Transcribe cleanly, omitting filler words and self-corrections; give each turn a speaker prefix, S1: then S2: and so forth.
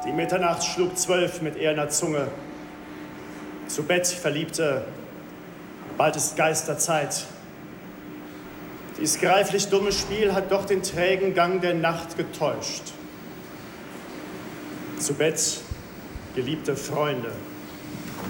S1: Die Mitternacht schlug 12 mit eherner Zunge. Zu Bett, Verliebte, bald ist Geisterzeit. Dies greiflich dumme Spiel hat doch den trägen Gang der Nacht getäuscht. Zu Bett, geliebte Freunde.